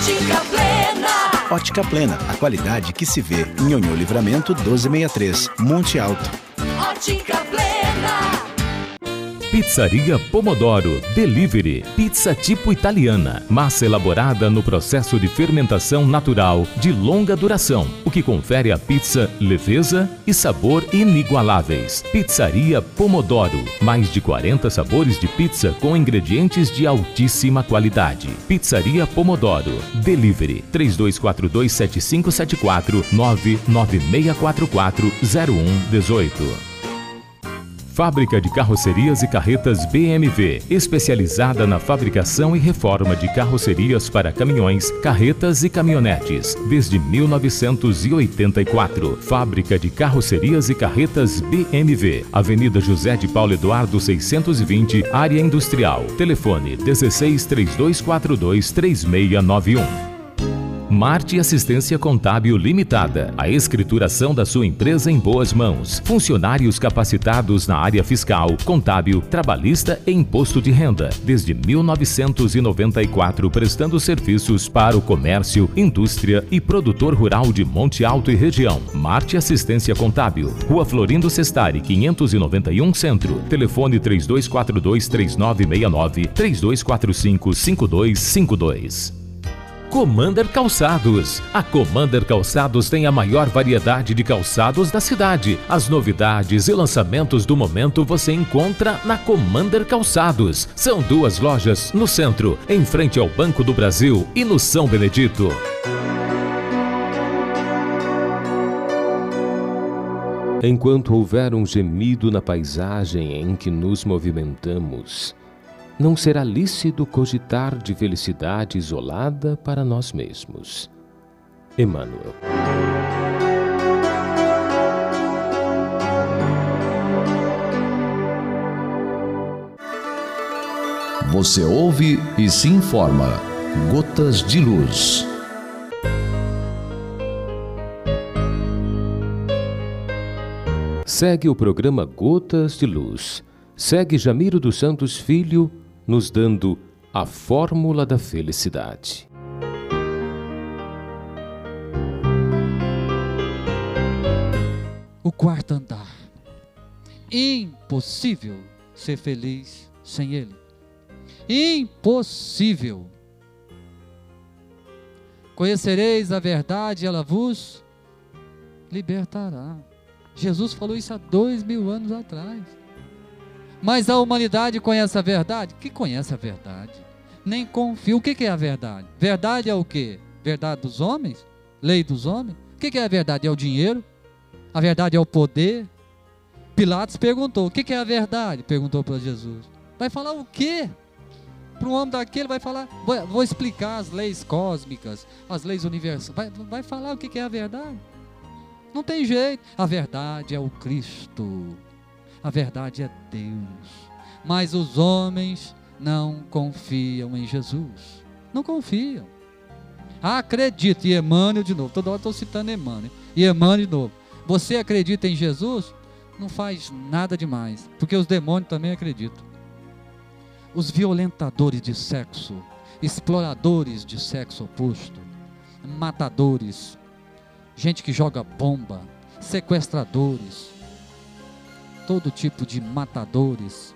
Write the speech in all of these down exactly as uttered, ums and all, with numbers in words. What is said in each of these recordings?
Ótica Plena. Ótica Plena, a qualidade que se vê. Nhonhô Livramento doze sessenta e três, Monte Alto. Ótica Plena. Pizzaria Pomodoro Delivery. Pizza tipo italiana. Massa elaborada no processo de fermentação natural de longa duração, o que confere à pizza leveza e sabor inigualáveis. Pizzaria Pomodoro. Mais de quarenta sabores de pizza com ingredientes de altíssima qualidade. Pizzaria Pomodoro Delivery. três dois quatro dois sete cinco sete quatro, nove nove seis quatro quatro, zero um um oito. Fábrica de Carrocerias e Carretas B M W, especializada na fabricação e reforma de carrocerias para caminhões, carretas e caminhonetes, desde mil novecentos e oitenta e quatro. Fábrica de Carrocerias e Carretas B M W, Avenida José de Paulo Eduardo seiscentos e vinte, Área Industrial. Telefone dezesseis, três dois quatro dois, três seis nove um. Marte Assistência Contábil Limitada. A escrituração da sua empresa em boas mãos. Funcionários capacitados na área fiscal, contábil, trabalhista e imposto de renda. Desde mil novecentos e noventa e quatro, prestando serviços para o comércio, indústria e produtor rural de Monte Alto e região. Marte Assistência Contábil. Rua Florindo Sestari, quinhentos e noventa e um, Centro. Telefone três dois quatro dois, três nove seis nove, três dois quatro cinco, cinco dois cinco dois. Commander Calçados. A Commander Calçados tem a maior variedade de calçados da cidade. As novidades e lançamentos do momento você encontra na Commander Calçados. São duas lojas no centro, em frente ao Banco do Brasil e no São Benedito. Enquanto houver um gemido na paisagem em que nos movimentamos, não será lícito cogitar de felicidade isolada para nós mesmos. Emmanuel. Você ouve e se informa. Gotas de Luz. Segue o programa Gotas de Luz. Segue Jamiro dos Santos Filho, nos dando a fórmula da felicidade. O quarto andar. Impossível ser feliz sem ele. Impossível. Conhecereis a verdade, ela vos libertará. Jesus falou isso há dois mil anos atrás. Mas a humanidade conhece a verdade? Que conhece a verdade? Nem confia. O que é a verdade? Verdade é o quê? Verdade dos homens? Lei dos homens? O que é a verdade? É o dinheiro? A verdade é o poder? Pilatos perguntou, o que é a verdade? Perguntou para Jesus. Vai falar o quê? Para um homem daquele vai falar, vou, vou explicar as leis cósmicas, as leis universais. Vai, vai falar o que é a verdade? Não tem jeito. A verdade é o Cristo. A verdade é Deus. Mas os homens não confiam em Jesus. Não confiam. Acredita. E Emmanuel de novo. Toda hora estou citando Emmanuel. E Emmanuel de novo. Você acredita em Jesus? Não faz nada demais. Porque os demônios também acreditam. Os violentadores de sexo, exploradores de sexo oposto, matadores, gente que joga bomba, sequestradores, todo tipo de matadores,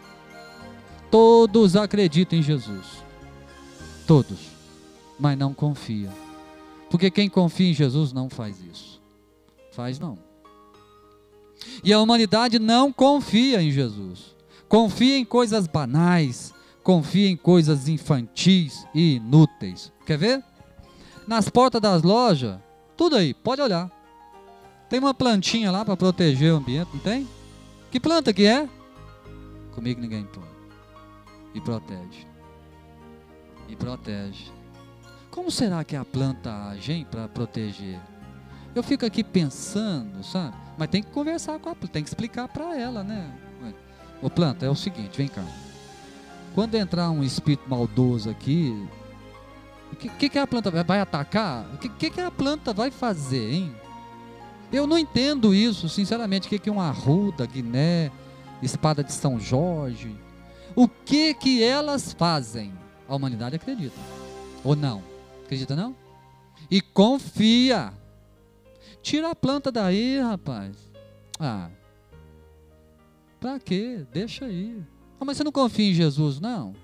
todos acreditam em Jesus, todos, mas não confiam, porque quem confia em Jesus não faz isso, faz não, e a humanidade não confia em Jesus, confia em coisas banais, confia em coisas infantis e inúteis, quer ver? Nas portas das lojas, tudo aí, pode olhar, tem uma plantinha lá para proteger o ambiente, não tem? Que planta que é? Comigo ninguém pode. E protege. E protege. Como será que a planta age para proteger? Eu fico aqui pensando, sabe? Mas tem que conversar com a planta, tem que explicar para ela, né? Ô planta, é o seguinte, vem cá. Quando entrar um espírito maldoso aqui, o que, que, que a planta vai, vai atacar? O que, que, que a planta vai fazer, hein? Eu não entendo isso, sinceramente, o que é uma arruda, guiné, espada de São Jorge. O que que elas fazem? A humanidade acredita. Ou não? Acredita não? E confia. Tira a planta daí, rapaz. Ah, pra quê? Deixa aí. Ah, mas você não confia em Jesus, não?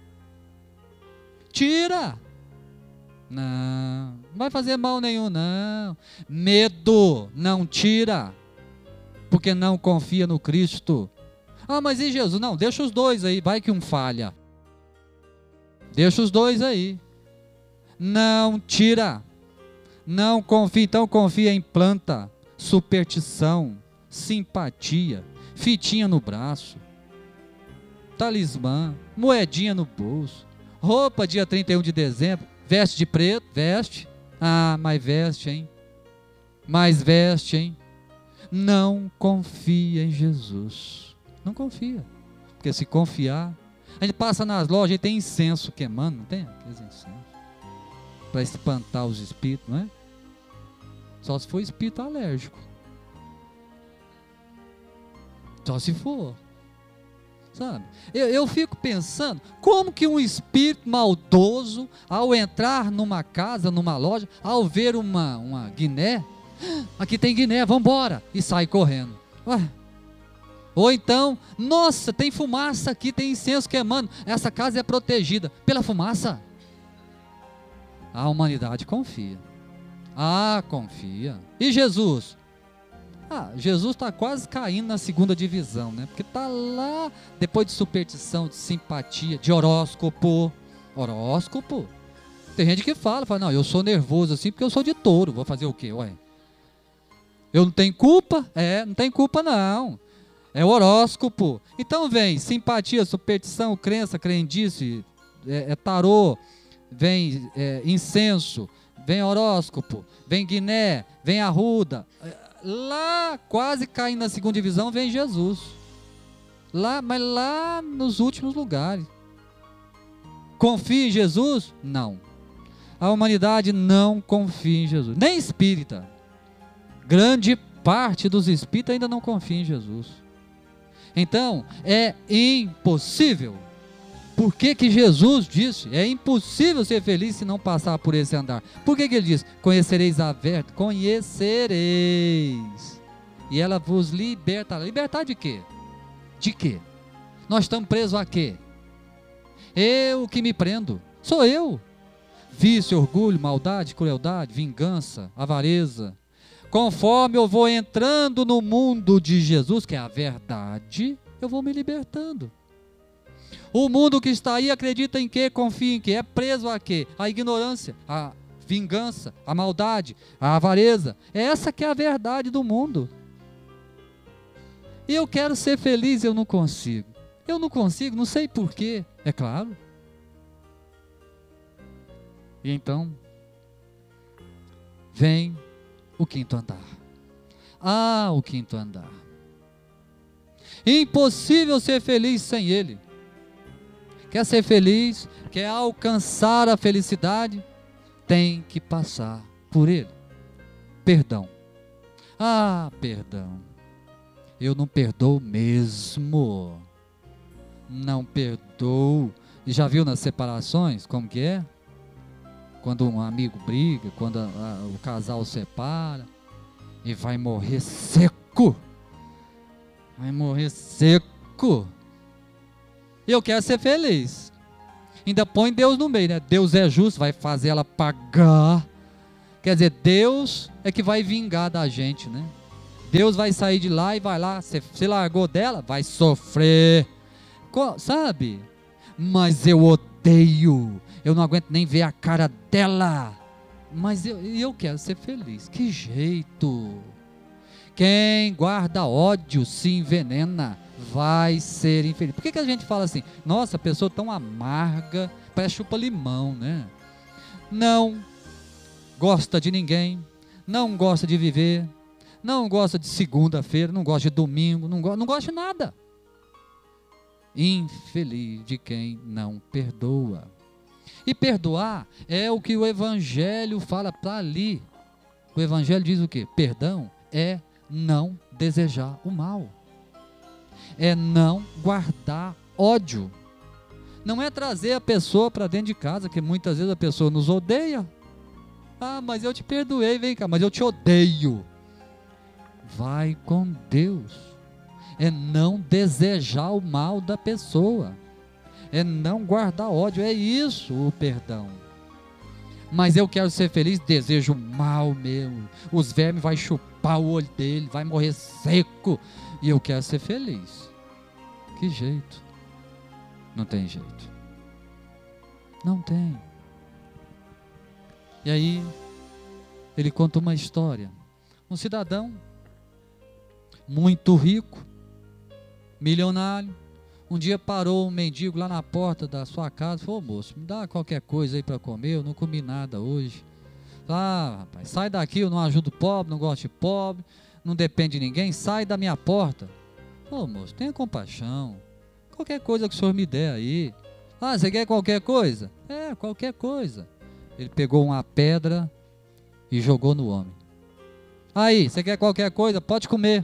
Tira. Não, não vai fazer mal nenhum, não. Medo não tira, porque não confia no Cristo. Ah, mas e Jesus? Não, deixa os dois aí, vai que um falha. Deixa os dois aí. Não tira. Não confia, então confia em planta, superstição, simpatia, fitinha no braço, talismã, moedinha no bolso, roupa dia trinta e um de dezembro, veste de preto, veste, ah, mas veste, hein, mas veste, hein, não confia em Jesus, não confia, porque se confiar, a gente passa nas lojas e tem incenso queimando, não tem? Aqueles incensos, para espantar os espíritos, não é? Só se for espírito alérgico. Só se for. Sabe? Eu, eu fico pensando, como que um espírito maldoso, ao entrar numa casa, numa loja, ao ver uma, uma guiné, aqui tem guiné, vamos embora, e sai correndo. Ué. Ou então, nossa, tem fumaça aqui, tem incenso queimando, essa casa é protegida pela fumaça. A humanidade confia. Ah, confia. E Jesus? Ah, Jesus está quase caindo na segunda divisão, né? Porque está lá, depois de superstição, de simpatia, de horóscopo. Horóscopo? Tem gente que fala, fala, não, eu sou nervoso assim porque eu sou de touro, vou fazer o quê? Ué? Eu não tenho culpa? É, não tem culpa não. É horóscopo. Então vem simpatia, superstição, crença, crendice, é, é tarô, vem é, incenso, vem horóscopo, vem guiné, vem arruda. Lá, quase caindo na segunda divisão, vem Jesus. Lá, mas lá nos últimos lugares. Confia em Jesus? Não. A humanidade não confia em Jesus. Nem espírita. Grande parte dos espíritas ainda não confia em Jesus. Então, é impossível. Por que que Jesus disse? É impossível ser feliz se não passar por esse andar. Por que que ele diz? Conhecereis a verdade. Conhecereis. E ela vos libertará. Libertar de quê? De quê? Nós estamos presos a quê? Eu que me prendo. Sou eu. Vício, orgulho, maldade, crueldade, vingança, avareza. Conforme eu vou entrando no mundo de Jesus, que é a verdade, eu vou me libertando. O mundo que está aí acredita em quê? Confia em quê? É preso a quê? A ignorância, a vingança, a maldade, a avareza. Essa que é a verdade do mundo. E eu quero ser feliz, eu não consigo. Eu não consigo, não sei porquê, é claro. E então, vem o quinto andar. Ah, o quinto andar. Impossível ser feliz sem ele. Quer ser feliz, quer alcançar a felicidade, tem que passar por ele. Perdão. Ah, perdão. Eu não perdoo mesmo. Não perdoo. E já viu nas separações como que é? Quando um amigo briga, quando a, a, o casal separa, e vai morrer seco. Vai morrer seco. Eu quero ser feliz. Ainda põe Deus no meio, né? Deus é justo, vai fazer ela pagar. Quer dizer, Deus é que vai vingar da gente, né? Deus vai sair de lá e vai lá. Você, você largou dela, vai sofrer. Sabe? Mas eu odeio. Eu não aguento nem ver a cara dela. Mas eu, eu quero ser feliz. Que jeito. Quem guarda ódio se envenena. Vai ser infeliz. Por que que a gente fala assim? Nossa, a pessoa tão amarga, parece chupa-limão, né? Não gosta de ninguém, não gosta de viver, não gosta de segunda-feira, não gosta de domingo, não, go não gosta de nada. Infeliz de quem não perdoa. E perdoar é o que o Evangelho fala para ali. O Evangelho diz o quê? Perdão é não desejar o mal. É não guardar ódio. Não é trazer a pessoa para dentro de casa, que muitas vezes a pessoa nos odeia. Ah, mas eu te perdoei, vem cá, mas eu te odeio. Vai com Deus. É não desejar o mal da pessoa. É não guardar ódio. É isso o perdão. Mas eu quero ser feliz, desejo mal mesmo. Os vermes vão chupar o olho dele, vai morrer seco. E eu quero ser feliz. Que jeito? Não tem jeito. Não tem. E aí, ele conta uma história. Um cidadão muito rico, milionário, um dia parou um mendigo lá na porta da sua casa e falou: moço, me dá qualquer coisa aí para comer, eu não comi nada hoje. Ah, rapaz, sai daqui, eu não ajudo pobre, não gosto de pobre, não depende de ninguém, sai da minha porta. Ô moço, tenha compaixão, qualquer coisa que o senhor me der aí. Ah, você quer qualquer coisa? É, qualquer coisa. Ele pegou uma pedra e jogou no homem. Aí, você quer qualquer coisa? Pode comer.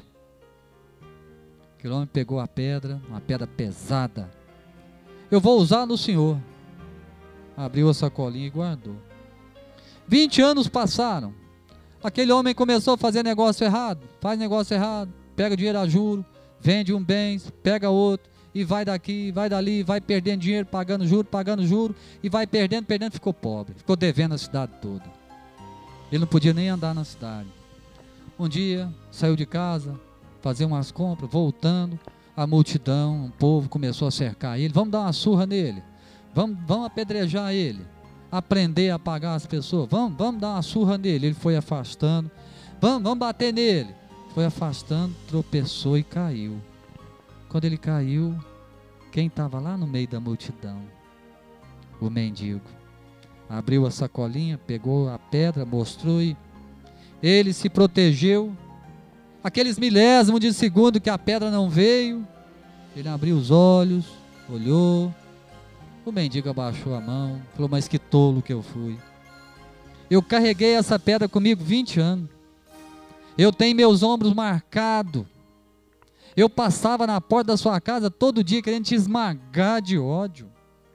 Aquele homem pegou a pedra, uma pedra pesada. Eu vou usar no senhor. Abriu a sacolinha e guardou. Vinte anos passaram. Aquele homem começou a fazer negócio errado. Faz negócio errado, pega dinheiro a juro, vende um bem, pega outro, e vai daqui, vai dali, vai perdendo dinheiro, pagando juro, pagando juro, e vai perdendo, perdendo, ficou pobre, ficou devendo a cidade toda. Ele não podia nem andar na cidade. Um dia, saiu de casa, fazer umas compras, voltando, a multidão, o povo começou a cercar ele. Vamos dar uma surra nele, vamos, vamos apedrejar ele, aprender a pagar as pessoas, vamos, vamos dar uma surra nele. Ele foi afastando, vamos, vamos bater nele, foi afastando, tropeçou e caiu. Quando ele caiu, quem estava lá no meio da multidão? O mendigo. Abriu a sacolinha, pegou a pedra, mostrou e ele se protegeu. Aqueles milésimos de segundo que a pedra não veio, ele abriu os olhos, olhou. O mendigo abaixou a mão, falou: mas que tolo que eu fui. Eu carreguei essa pedra comigo vinte anos. Eu tenho meus ombros marcados. Eu passava na porta da sua casa todo dia querendo te esmagar de ódio.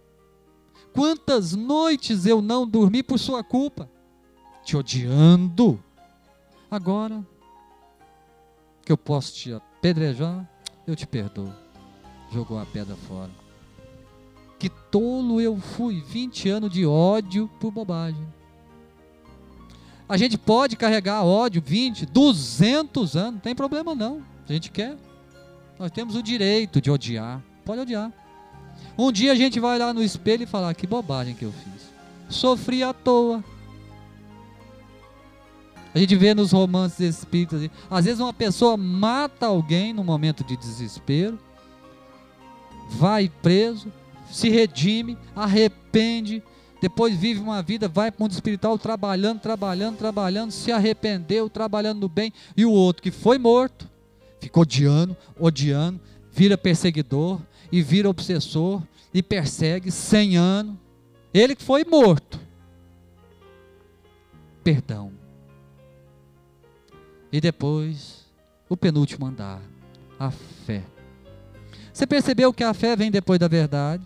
Quantas noites eu não dormi por sua culpa, te odiando. Agora que eu posso te apedrejar, eu te perdoo. Jogou a pedra fora. Que tolo eu fui, vinte anos de ódio por bobagem. A gente pode carregar ódio vinte, duzentos anos, não tem problema não, a gente quer. Nós temos o direito de odiar, pode odiar. Um dia a gente vai lá no espelho e falar: que bobagem que eu fiz, sofri à toa. A gente vê nos romances espíritas, às vezes uma pessoa mata alguém no momento de desespero, vai preso, se redime, arrepende, depois vive uma vida, vai para o mundo espiritual trabalhando, trabalhando, trabalhando, se arrependeu, trabalhando no bem, e o outro que foi morto, ficou odiando, odiando, vira perseguidor e vira obsessor e persegue cem anos. Ele que foi morto. Perdão. E depois, o penúltimo andar, a fé. Você percebeu que a fé vem depois da verdade?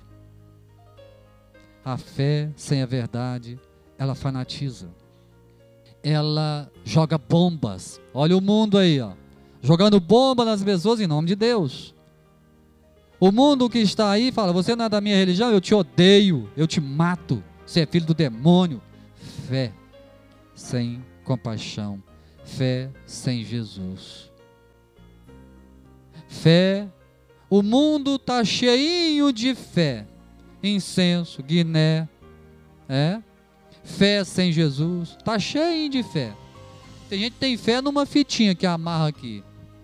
A fé sem a verdade, ela fanatiza. Ela joga bombas. Olha o mundo aí, ó, jogando bomba nas pessoas em nome de Deus. O mundo que está aí fala: você não é da minha religião, eu te odeio, eu te mato, você é filho do demônio. Fé sem compaixão, fé sem Jesus. Fé, o mundo está cheinho de fé, incenso, guiné, é? Fé sem Jesus, está cheio de fé. Tem gente que tem fé numa fitinha que amarra aqui,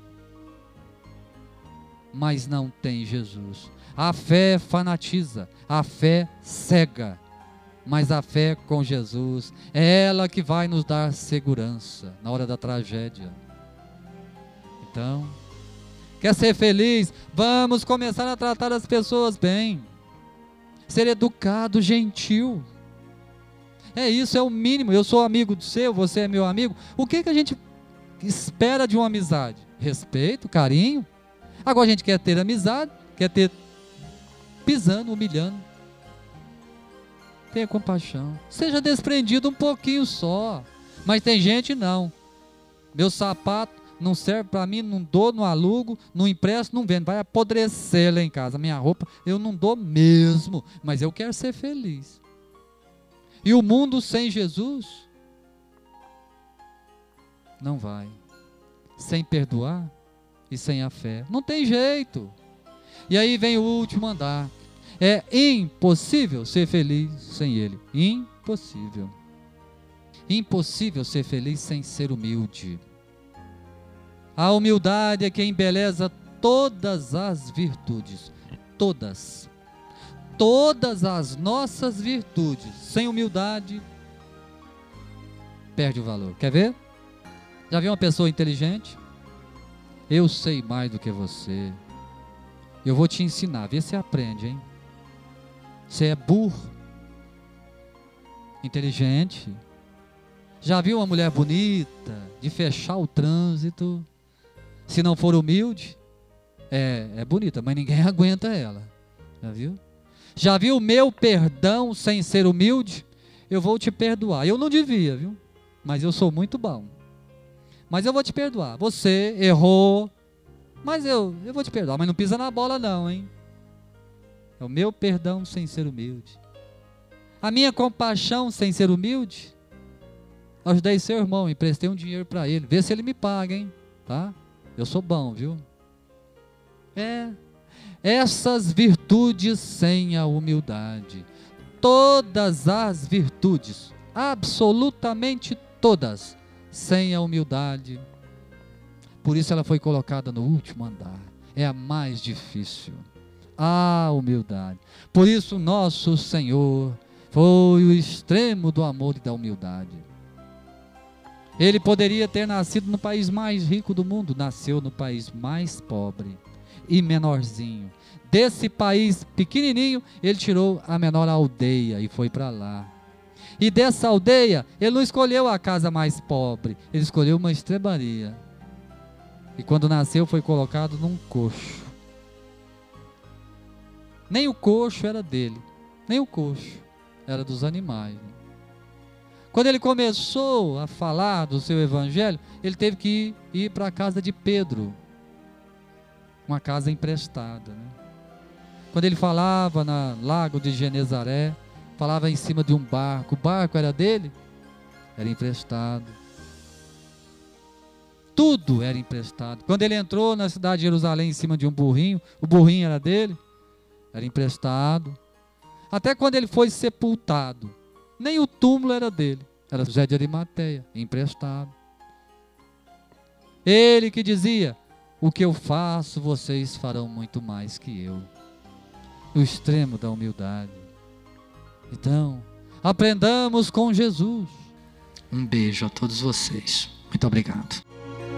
mas não tem Jesus. A fé fanatiza, a fé cega, mas a fé com Jesus é ela que vai nos dar segurança na hora da tragédia. Então, quer ser feliz? Vamos começar a tratar as pessoas bem, ser educado, gentil. É isso, é o mínimo. Eu sou amigo do seu, você é meu amigo. O que, que a gente espera de uma amizade? Respeito, carinho. Agora a gente quer ter amizade, quer ter pisando, humilhando. Tenha compaixão. Seja desprendido um pouquinho só. Mas tem gente não. Meu sapato não serve para mim, não dou, não alugo, não empresto, não vendo. Vai apodrecer lá em casa. Minha roupa eu não dou mesmo. Mas eu quero ser feliz. E o mundo sem Jesus não vai. Sem perdoar e sem a fé. Não tem jeito. E aí vem o último andar. É impossível ser feliz sem Ele. Impossível. Impossível ser feliz sem ser humilde. A humildade é que embeleza todas as virtudes. Todas. Todas as nossas virtudes. Sem humildade, perde o valor. Quer ver? Já viu uma pessoa inteligente? Eu sei mais do que você. Eu vou te ensinar. Vê se você aprende, hein? Você é burro, inteligente. Já viu uma mulher bonita, de fechar o trânsito? Se não for humilde, é, é bonita, mas ninguém aguenta ela. Já viu? Já viu o meu perdão sem ser humilde? Eu vou te perdoar. Eu não devia, viu? Mas eu sou muito bom. Mas eu vou te perdoar. Você errou, mas eu, eu vou te perdoar. Mas não pisa na bola não, hein? É o meu perdão sem ser humilde. A minha compaixão sem ser humilde. Ajudei seu irmão, emprestei um dinheiro para ele. Vê se ele me paga, hein? Tá? Eu sou bom, viu? É. Essas virtudes sem a humildade. Todas as virtudes. Absolutamente todas. Sem a humildade. Por isso ela foi colocada no último andar. É a mais difícil. A humildade. Por isso nosso Senhor foi o extremo do amor e da humildade. Ele poderia ter nascido no país mais rico do mundo, nasceu no país mais pobre e menorzinho. Desse país pequenininho, ele tirou a menor aldeia e foi para lá. E dessa aldeia, ele não escolheu a casa mais pobre, ele escolheu uma estrebaria. E quando nasceu, foi colocado num coxo. Nem o coxo era dele, nem o coxo, era dos animais. Quando ele começou a falar do seu evangelho, ele teve que ir, ir para a casa de Pedro, uma casa emprestada. Né? Quando ele falava no lago de Genezaré, falava em cima de um barco, o barco era dele? Era emprestado. Tudo era emprestado. Quando ele entrou na cidade de Jerusalém em cima de um burrinho, o burrinho era dele? Era emprestado. Até quando ele foi sepultado, nem o túmulo era dele, era José de Arimateia, emprestado. Ele que dizia: o que eu faço, vocês farão muito mais que eu. O extremo da humildade. Então, aprendamos com Jesus. Um beijo a todos vocês. Muito obrigado.